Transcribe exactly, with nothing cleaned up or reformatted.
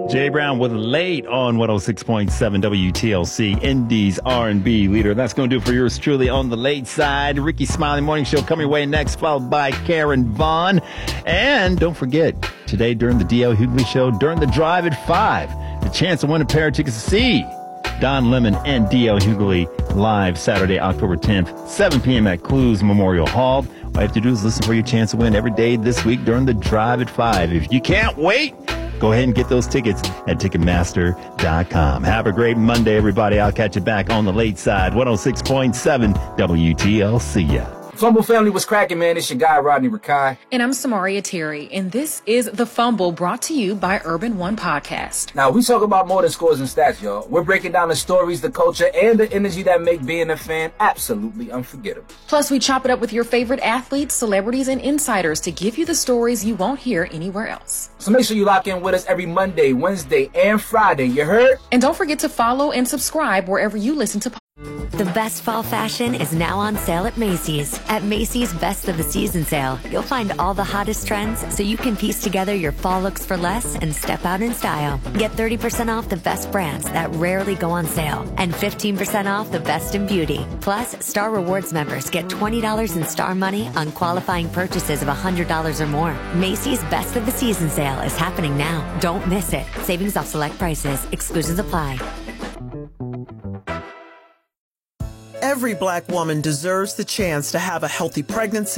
Jay Brown with Late on one oh six point seven W T L C, Indy's R and B leader. That's going to do it for yours truly on the late side. Ricky Smiley Morning Show coming your way next, followed by Karen Vaughn. And don't forget, today during the D L Hughley Show, during the drive at five, the chance to win a pair of tickets to see Don Lemon and D L Hughley live Saturday, October tenth, seven p.m. at Clues Memorial Hall. All you have to do is listen for your chance to win every day this week during the drive at five. If you can't wait, go ahead and get those tickets at Ticketmaster dot com. Have a great Monday, everybody. I'll catch you back on the late side, one oh six point seven W T L C. Fumble family, was cracking, man? It's your guy, Rodney Rakai. And I'm Samaria Terry, and this is The Fumble, brought to you by Urban One Podcast. Now, we talk about more than scores and stats, y'all. We're breaking down the stories, the culture, and the energy that make being a fan absolutely unforgettable. Plus, we chop it up with your favorite athletes, celebrities, and insiders to give you the stories you won't hear anywhere else. So make sure you lock in with us every Monday, Wednesday, and Friday. You heard? And don't forget to follow and subscribe wherever you listen to podcasts. The best fall fashion is now on sale at Macy's. At Macy's Best of the Season sale, you'll find all the hottest trends so you can piece together your fall looks for less and step out in style. Get thirty percent off the best brands that rarely go on sale and fifteen percent off the best in beauty. Plus, Star Rewards members get twenty dollars in Star Money on qualifying purchases of one hundred dollars or more. Macy's Best of the Season sale is happening now. Don't miss it. Savings off select prices. Exclusions apply. Every Black woman deserves the chance to have a healthy pregnancy